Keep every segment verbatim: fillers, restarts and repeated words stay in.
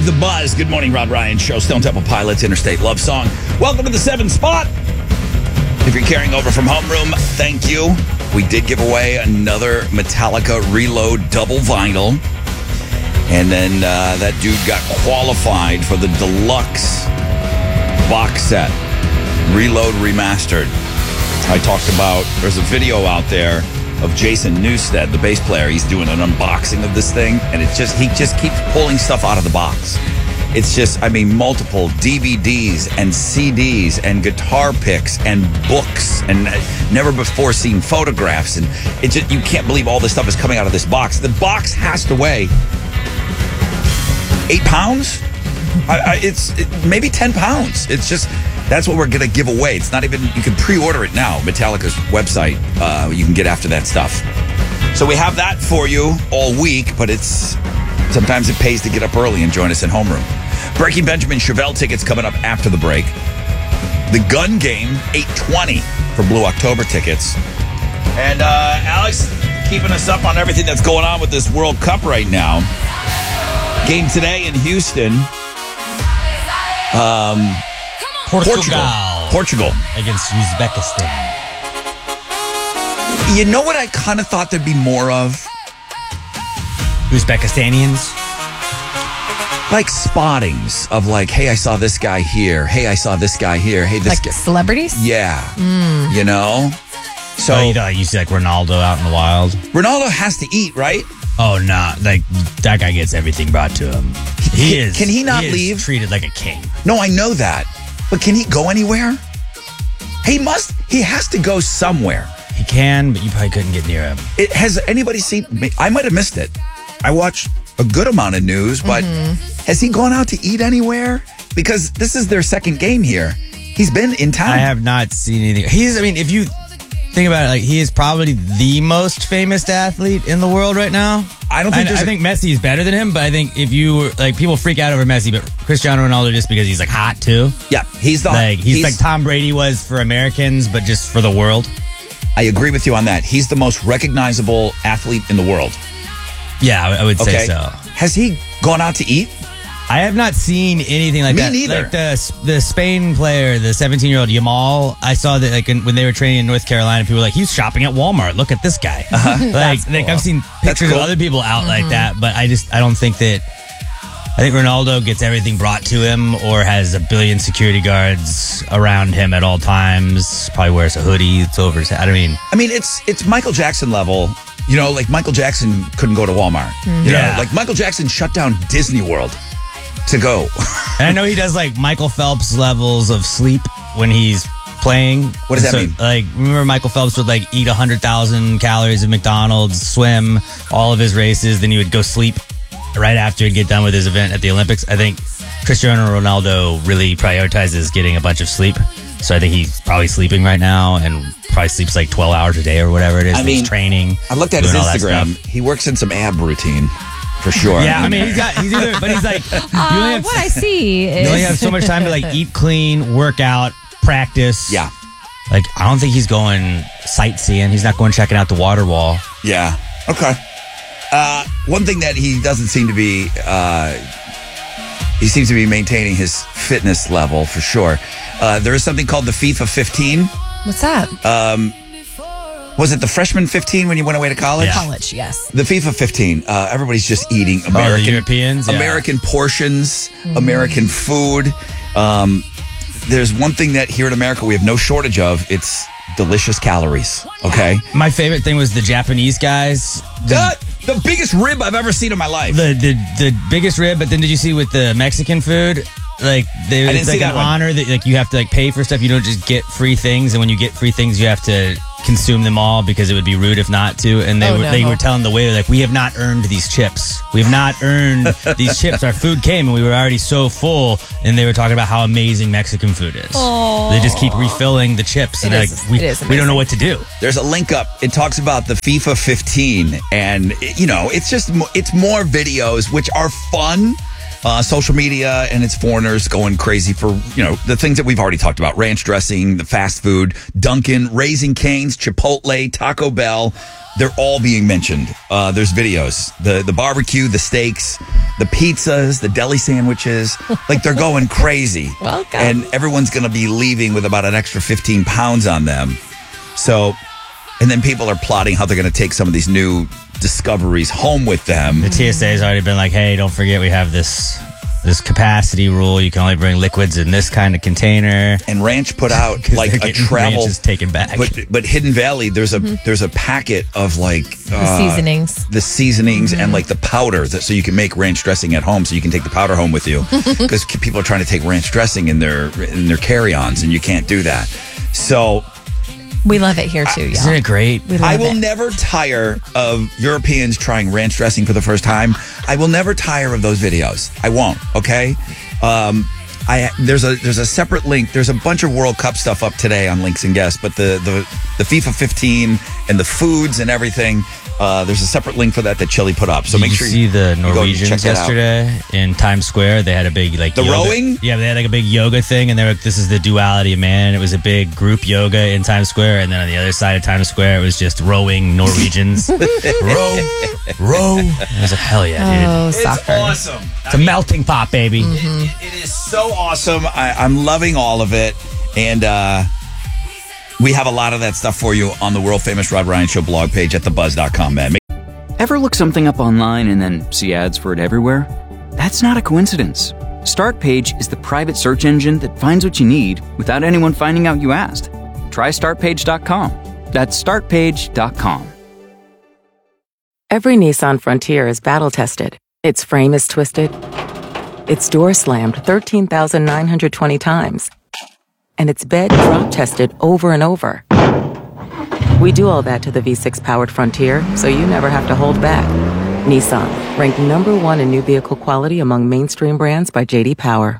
The Buzz. Good morning, Rod Ryan Show. Stone Temple Pilots, Interstate Love Song. Welcome to the seventh spot. If you're carrying over from homeroom, thank you. We did give away another Metallica Reload double vinyl. And then uh, that dude got qualified for the deluxe box set, Reload Remastered. I talked about, there's a video out there of Jason Newsted, the bass player. He's doing an unboxing of this thing, and it's just, he just keeps pulling stuff out of the box. It's just, I mean, multiple D V Ds and C Ds and guitar picks and books and never before seen photographs. And it just, you can't believe all this stuff is coming out of this box. The box has to weigh eight pounds. I, I, it's it, maybe ten pounds. It's just, that's what we're going to give away. It's not even, you can pre-order it now. Metallica's website, uh, you can get after that stuff. So we have that for you all week, but it's, sometimes it pays to get up early and join us in homeroom. Breaking Benjamin Chevelle tickets coming up after the break. The Gun Game, eight twenty for Blue October tickets. And uh, Alex, keeping us up on everything that's going on with this World Cup right now. Game today in Houston. Um... Portugal. Portugal. Portugal. Against Uzbekistan. You know what I kind of thought there'd be more of? Uzbekistanians? Like spottings of like, hey, I saw this guy here. Hey, I saw this guy here. Hey, this like guy. Celebrities? Yeah. Mm. You know? So oh, you thought you see like Ronaldo out in the wild? Ronaldo has to eat, right? Oh, no. Nah, like, that guy gets everything brought to him. He can, is. Can he not he is leave? Treated like a king. No, I know that. But can he go anywhere? He must. He has to go somewhere. He can, but you probably couldn't get near him. It, has anybody seen? I might have missed it. I watched a good amount of news, but mm-hmm. has he gone out to eat anywhere? Because this is their second game here. He's been in town. I have not seen anything. He's. I mean, if you think about it, like he is probably the most famous athlete in the world right now. I don't think. I, I a, think Messi is better than him, but I think if you were like people freak out over Messi, but Cristiano Ronaldo just because he's like hot too. Yeah, he's the like he's, he's like Tom Brady was for Americans, but just for the world. I agree with you on that. He's the most recognizable athlete in the world. Yeah, I, I would okay. say so. Has he gone out to eat? I have not seen anything like Me that. neither. Like the the Spain player, the seventeen-year-old Yamal, I saw that like in, when they were training in North Carolina, people were like, he's shopping at Walmart. Look at this guy. Uh-huh. Like, like cool. I've seen pictures cool. of other people out mm-hmm. like that, but I just I don't think that. I think Ronaldo gets everything brought to him or has a billion security guards around him at all times. Probably wears a hoodie. It's over his head. I mean, I mean, it's it's Michael Jackson level. You know, like Michael Jackson couldn't go to Walmart. Mm-hmm. You know, yeah. like Michael Jackson shut down Disney World to go. And I know he does like Michael Phelps levels of sleep when he's playing. What does that so, mean? Like, remember Michael Phelps would like eat one hundred thousand calories of McDonald's, swim all of his races, then he would go sleep right after he'd get done with his event at the Olympics. I think Cristiano Ronaldo really prioritizes getting a bunch of sleep. So I think he's probably sleeping right now and probably sleeps like twelve hours a day or whatever it is. I mean, he's training. I looked at his Instagram. He works in some ab routine. For sure. Yeah, I mean, he's got, he's either, but he's like, uh, you only have, what I see is. You only have so much time to like eat clean, work out, practice. Yeah. Like, I don't think he's going sightseeing. He's not going checking out the water wall. Yeah. Okay. Uh, one thing that he doesn't seem to be, uh, he seems to be maintaining his fitness level for sure. Uh, there is something called the FIFA fifteen. What's that? Um, Was it the freshman fifteen when you went away to college? Yeah. College, yes. The FIFA fifteen. Uh, everybody's just eating American oh, the Europeans, yeah. American portions, mm. American food. Um, there's one thing that here in America we have no shortage of. It's delicious calories. Okay. My favorite thing was the Japanese guys. The, the biggest rib I've ever seen in my life. The the the biggest rib. But then did you see with the Mexican food? Like they, I didn't it's see like that an one. honor that like you have to like pay for stuff. You don't just get free things, and when you get free things, you have to consume them all because it would be rude if not to. And they oh, were no. they were telling the waiter like, we have not earned these chips. We have not earned these chips. Our food came and we were already so full. And they were talking about how amazing Mexican food is. Aww. They just keep refilling the chips, and it like is, we it is we don't know what to do. There's a link up. It talks about the FIFA fifteen, and you know it's just mo- it's more videos which are fun. uh, social media and its foreigners going crazy for, you know, the things that we've already talked about. Ranch dressing, the fast food, Dunkin', Raising Cane's, Chipotle, Taco Bell. They're all being mentioned. Uh, there's videos. The the barbecue, the steaks, the pizzas, the deli sandwiches. Like, they're going crazy. Welcome. And everyone's going to be leaving with about an extra fifteen pounds on them. So, and then people are plotting how they're going to take some of these new discoveries home with them. The T S A has already been like, hey, don't forget we have this this capacity rule. You can only bring liquids in this kind of container. And Ranch put out like a travel Ranch is taken back. But but Hidden Valley, there's a mm-hmm. there's a packet of like the uh, seasonings, the seasonings, mm-hmm. and like the powder that so you can make ranch dressing at home. So you can take the powder home with you because people are trying to take ranch dressing in their in their carry-ons, and you can't do that. So. We love it here, too, y'all. Isn't it great? We love I will it. never tire of Europeans trying ranch dressing for the first time. I will never tire of those videos. I won't, okay? Um, I there's a there's a separate link. There's a bunch of World Cup stuff up today on Links and Guests, but the, the, the FIFA fifteen and the foods and everything, uh, there's a separate link for that that Chili put up. So Did make you sure see you the you Norwegians yesterday in Times Square. They had a big like the yoga. rowing. Yeah, they had like a big yoga thing, and they were like, "This is the duality of man." It was a big group yoga in Times Square, and then on the other side of Times Square, it was just rowing Norwegians. row, row. I was like, "Hell yeah, dude!" Oh, It's soccer. awesome. It's a melting pot, baby. Mm-hmm. It, it is so awesome. I, I'm loving all of it, and uh, we have a lot of that stuff for you on the world famous Rob Ryan Show blog page at the buzz dot com, man. Ever look something up online and then see ads for it everywhere? That's not a coincidence. Startpage is the private search engine that finds what you need without anyone finding out you asked. Try start page dot com. That's start page dot com. Every Nissan Frontier is battle-tested. Its frame is twisted. Its door slammed thirteen thousand nine hundred twenty times. And its bed drop-tested over and over. We do all that to the V six powered Frontier, so you never have to hold back. Nissan, ranked number one in new vehicle quality among mainstream brands by J D Power.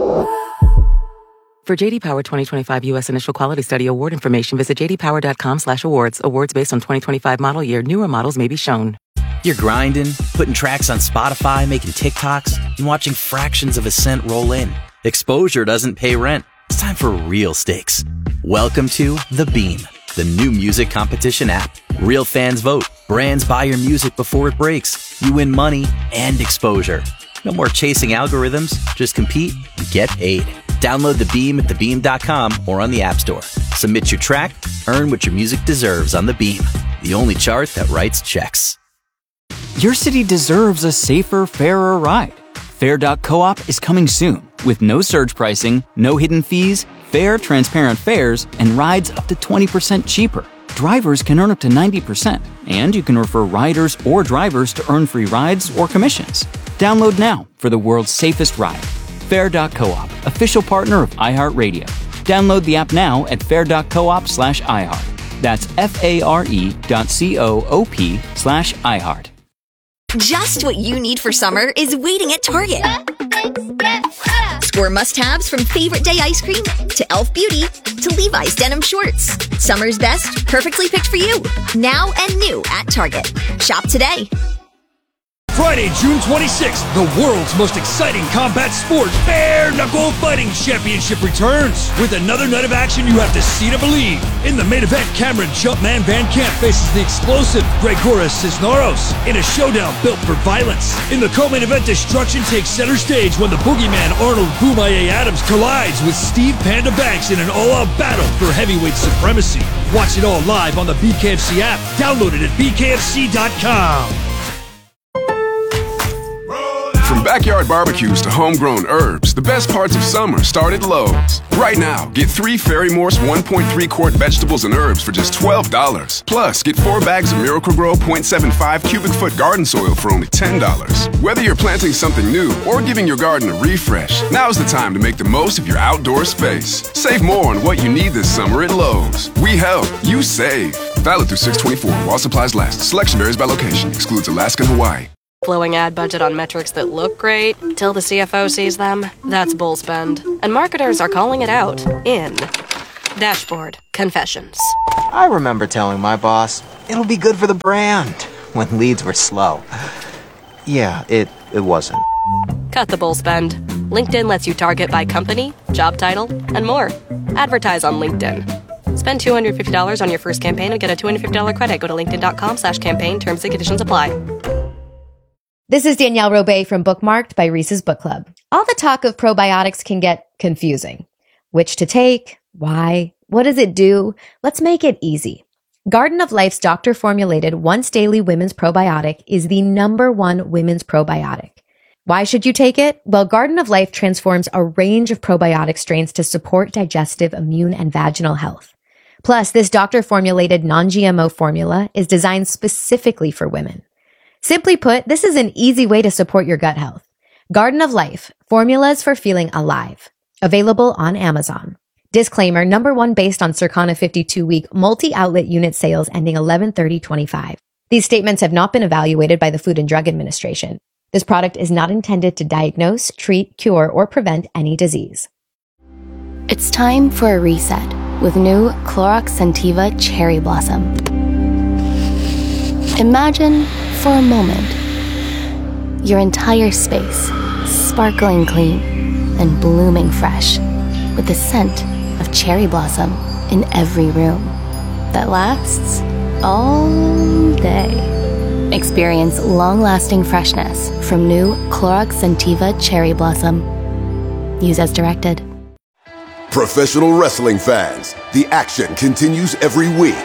For J D Power twenty twenty-five U S Initial Quality Study Award information, visit j d power dot com slash awards. Awards based on twenty twenty-five model year. Newer models may be shown. You're grinding, putting tracks on Spotify, making TikToks, and watching fractions of a cent roll in. Exposure doesn't pay rent. It's time for real stakes. Welcome to The Beam, the new music competition app. Real fans vote. Brands buy your music before it breaks. You win money and exposure. No more chasing algorithms. Just compete and get paid. Download The Beam at the beam dot com or on the App Store. Submit your track. Earn what your music deserves on The Beam, the only chart that writes checks. Your city deserves a safer, fairer ride. Fair dot coop is coming soon with no surge pricing, no hidden fees, fair, transparent fares, and rides up to twenty percent cheaper. Drivers can earn up to ninety percent, and you can refer riders or drivers to earn free rides or commissions. Download now for the world's safest ride. Fair dot coop, official partner of iHeartRadio. Download the app now at fair dot coop slash iHeart. That's F-A-R-E dot C-O-O-P slash iHeart. Just what you need for summer is waiting at Target. Score must-haves from Favorite Day ice cream to Elf Beauty to Levi's denim shorts. Summer's best, perfectly picked for you. Now and new at Target. Shop today. Friday, June twenty-sixth, the world's most exciting combat sport, Bare Knuckle Fighting Championship returns. With another night of action you have to see to believe. In the main event, Cameron Jumpman Van Camp faces the explosive Gregoras Cisneros in a showdown built for violence. In the co-main event, destruction takes center stage when the boogeyman Arnold Boomaye Adams collides with Steve Panda Banks in an all-out battle for heavyweight supremacy. Watch it all live on the B K F C app. Download it at b k f c dot com. From backyard barbecues to homegrown herbs, the best parts of summer start at Lowe's. Right now, get three Fairy Morse one point three quart vegetables and herbs for just twelve dollars. Plus, get four bags of Miracle-Gro point seven five cubic foot garden soil for only ten dollars. Whether you're planting something new or giving your garden a refresh, now's the time to make the most of your outdoor space. Save more on what you need this summer at Lowe's. We help, you save. Valid through six twenty-four while supplies last. Selection varies by location. Excludes Alaska and Hawaii. Blowing ad budget on metrics that look great till the C F O sees them, that's bull spend. And marketers are calling it out in Dashboard Confessions. I remember telling my boss, it'll be good for the brand, when leads were slow. Yeah, it, it wasn't. Cut the bull spend. LinkedIn lets you target by company, job title, and more. Advertise on LinkedIn. Spend two hundred fifty dollars on your first campaign and get a two hundred fifty dollars credit. Go to linkedin.com slash campaign. Terms and conditions apply. This is Danielle Robay from Bookmarked by Reese's Book Club. All the talk of probiotics can get confusing. Which to take? Why? What does it do? Let's make it easy. Garden of Life's doctor-formulated once-daily women's probiotic is the number one women's probiotic. Why should you take it? Well, Garden of Life transforms a range of probiotic strains to support digestive, immune, and vaginal health. Plus, this doctor-formulated non-G M O formula is designed specifically for women. Simply put, this is an easy way to support your gut health. Garden of Life, formulas for feeling alive. Available on Amazon. Disclaimer, number one based on Circana fifty-two week multi-outlet unit sales ending eleven thirty twenty-five. These statements have not been evaluated by the Food and Drug Administration. This product is not intended to diagnose, treat, cure, or prevent any disease. It's time for a reset with new Clorox Scentiva Cherry Blossom. Imagine, for a moment, your entire space sparkling clean and blooming fresh with the scent of cherry blossom in every room that lasts all day. Experience long-lasting freshness from new Clorox Scentiva Cherry Blossom. Use as directed. Professional wrestling fans, the action continues every week.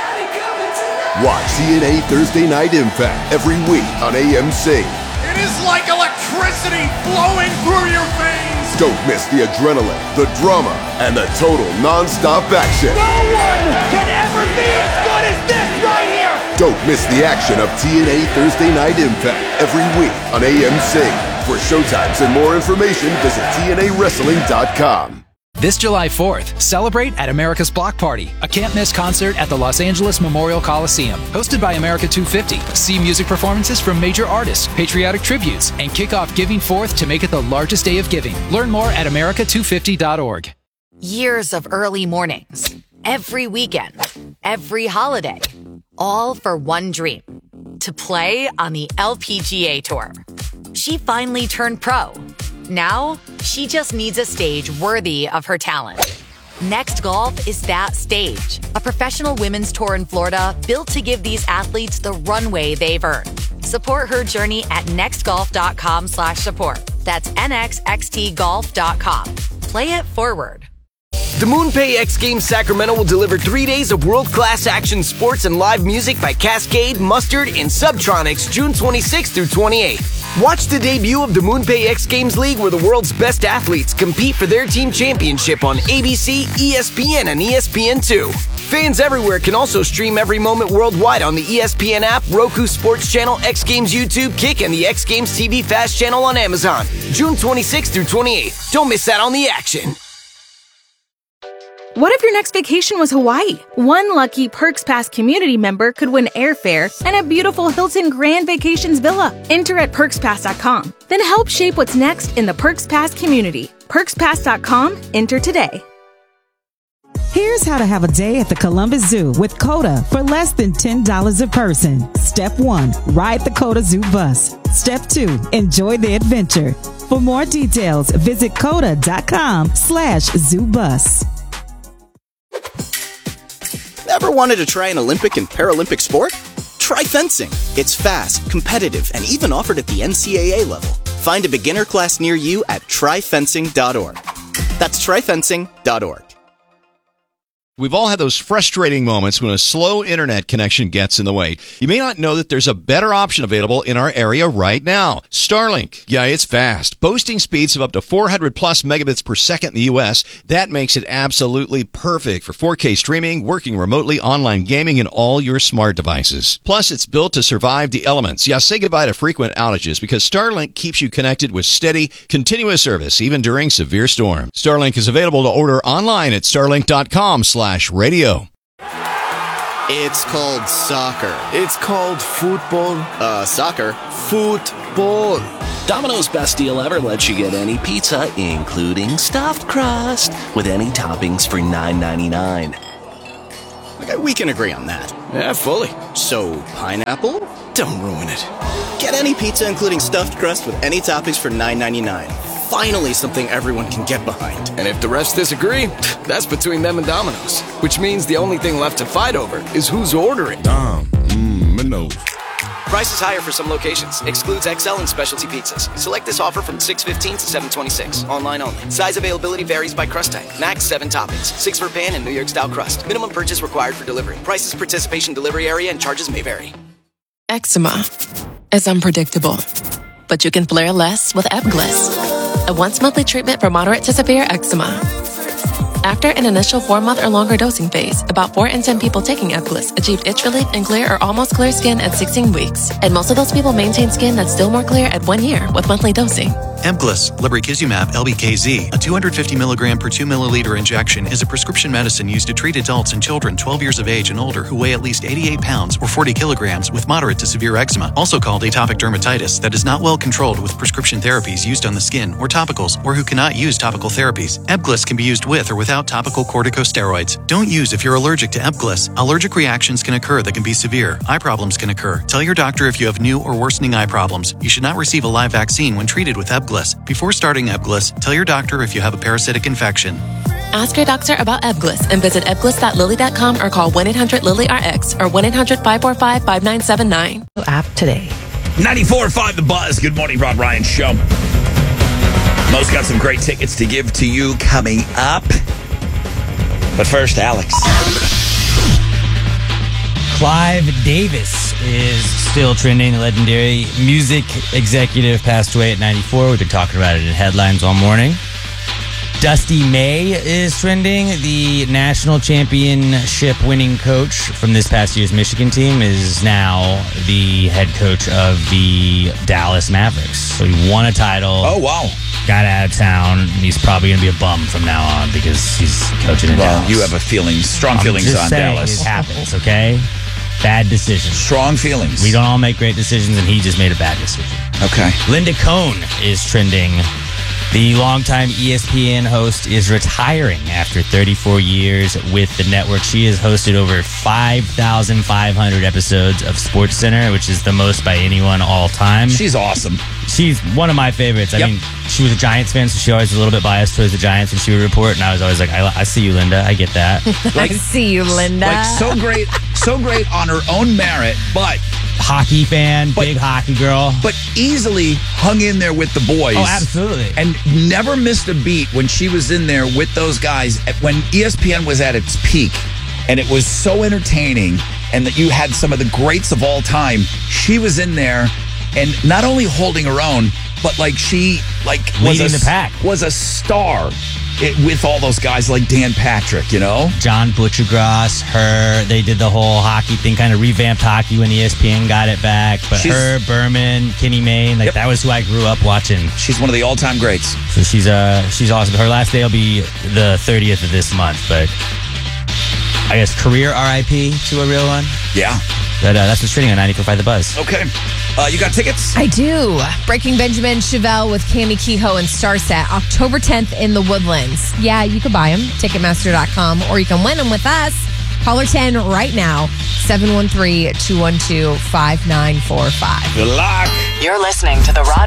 Watch T N A Thursday Night Impact every week on A M C. It is like electricity flowing through your veins. Don't miss the adrenaline, the drama, and the total non-stop action. No one can ever be as good as this right here. Don't miss the action of T N A Thursday Night Impact every week on A M C. For showtimes and more information, visit T N A wrestling dot com. This July fourth, celebrate at America's Block Party, a can't-miss concert at the Los Angeles Memorial Coliseum. Hosted by America two fifty. See music performances from major artists, patriotic tributes, and kick off Giving Fourth to make it the largest day of giving. Learn more at America two fifty dot org. Years of early mornings, every weekend, every holiday, all for one dream, to play on the L P G A Tour. She finally turned pro. Now, she just needs a stage worthy of her talent. Next Golf is that stage, a professional women's tour in Florida built to give these athletes the runway they've earned. Support her journey at nextgolf.com slash support. That's nxxtgolf dot com. Play it forward. The MoonPay X Games Sacramento will deliver three days of world-class action sports and live music by Cascade, Mustard, and Subtronics June twenty-sixth through twenty-eighth. Watch the debut of the MoonPay X Games League where the world's best athletes compete for their team championship on A B C, E S P N, and E S P N two. Fans everywhere can also stream every moment worldwide on the E S P N app, Roku Sports Channel, X Games YouTube, Kick, and the X Games T V Fast Channel on Amazon. June twenty-sixth through twenty-eighth. Don't miss out on the action. What if your next vacation was Hawaii? One lucky Perks Pass community member could win airfare and a beautiful Hilton Grand Vacations villa. Enter at perks pass dot com. Then help shape what's next in the Perks Pass community. perks pass dot com. Enter today. Here's how to have a day at the Columbus Zoo with Coda for less than ten dollars a person. Step one, ride the Coda Zoo bus. Step two, enjoy the adventure. For more details, visit coda.com slash zoo bus. Ever wanted to try an Olympic and Paralympic sport? Try fencing. It's fast, competitive, and even offered at the N C A A level. Find a beginner class near you at try fencing dot org. That's try fencing dot org. We've all had those frustrating moments when a slow internet connection gets in the way. You may not know that there's a better option available in our area right now. Starlink. Yeah, it's fast. Boasting speeds of up to four hundred plus megabits per second in the U S. That makes it absolutely perfect for four K streaming, working remotely, online gaming, and all your smart devices. Plus, it's built to survive the elements. Yeah, say goodbye to frequent outages because Starlink keeps you connected with steady, continuous service, even during severe storms. Starlink is available to order online at starlink dot com slash radio. It's called soccer. It's called football. Uh, soccer. Football. Domino's best deal ever lets you get any pizza, including stuffed crust, with any toppings for nine ninety-nine. Okay, we can agree on that. Yeah, fully. So, pineapple? Don't ruin it. Get any pizza including stuffed crust with any toppings for nine ninety-nine. Finally, something everyone can get behind. And if the refs disagree, that's between them and Domino's. Which means the only thing left to fight over is who's ordering. Dom, mmm, no. Price is higher for some locations. Excludes X L and specialty pizzas. Select this offer from six fifteen to seven twenty-six. Online only. Size availability varies by crust type. Max seven toppings. Six for pan and New York style crust. Minimum purchase required for delivery. Prices, participation, delivery area, and charges may vary. Eczema is unpredictable, but you can flare less with Ebglyss, a once-monthly treatment for moderate to severe eczema. After an initial four-month or longer dosing phase, about four in ten people taking Ebglyss achieved itch relief and clear or almost clear skin at sixteen weeks, and most of those people maintain skin that's still more clear at one year with monthly dosing. Ebglyss, lebrikizumab L B K Z, a two hundred fifty milligram per two milliliter injection, is a prescription medicine used to treat adults and children twelve years of age and older who weigh at least eighty-eight pounds or forty kilograms with moderate to severe eczema, also called atopic dermatitis, that is not well controlled with prescription therapies used on the skin or topicals, or who cannot use topical therapies. Ebglyss can be used with or without topical corticosteroids. Don't use if you're allergic to Ebglyss. Allergic reactions can occur that can be severe. Eye problems can occur. Tell your doctor if you have new or worsening eye problems. You should not receive a live vaccine when treated with Ebglyss. Before starting Ebglyss, tell your doctor if you have a parasitic infection. Ask your doctor about Ebglyss and visit ebglyss dot lilly dot com or call one eight hundred lilly R X or one eight hundred five four five five nine seven nine. App today. ninety-four point five The Buzz. Good morning, Rob Ryan Show. Mo's got some great tickets to give to you coming up. But first, Alex. Clive Davis is still trending. The legendary music executive passed away at ninety-four. We've been talking about it in headlines all morning. Dusty May is trending. The national championship winning coach from this past year's Michigan team is now the head coach of the Dallas Mavericks. So he won a title. Oh, wow. Got out of town. He's probably going to be a bum from now on because he's coaching in well, Dallas. You have a feeling, strong I'm feelings just on saying Dallas. It happens, okay? Bad decision. Strong feelings. We don't all make great decisions, and he just made a bad decision. Okay. Linda Cohn is trending. The longtime E S P N host is retiring after thirty-four years with the network. She has hosted over five thousand five hundred episodes of SportsCenter, which is the most by anyone all time. She's awesome. She's one of my favorites. I Yep. mean, she was a Giants fan, so she always was a little bit biased towards the Giants when she would report, and I was always like, I, I see you, Linda. I get that. I see you, Linda. Like, so great, so great on her own merit, but... Hockey fan, but, big hockey girl. But easily hung in there with the boys. Oh, absolutely. And never missed a beat when she was in there with those guys when E S P N was at its peak. And it was so entertaining, and that you had some of the greats of all time. She was in there and not only holding her own, but like she like was leading a, the pack. Was a star. It, with all those guys like Dan Patrick, you know? John Butchergross, her, they did the whole hockey thing, kind of revamped hockey when E S P N got it back. But she's, her, Berman, Kenny Mayne, like yep. that was who I grew up watching. She's one of the all-time greats. So she's uh she's awesome. Her last day will be the thirtieth of this month, but I guess career R I P to a real one. Yeah. But uh, that's what's trending on ninety-four point five The Buzz. Okay. Uh, you got tickets? I do. Breaking Benjamin, Chevelle with Cammie Kehoe and Starset, October tenth in the Woodlands. Yeah, you can buy them, Ticketmaster dot com, or you can win them with us. Caller ten right now, seven one three, two one two, five nine four five. Good luck. You're listening to The Rod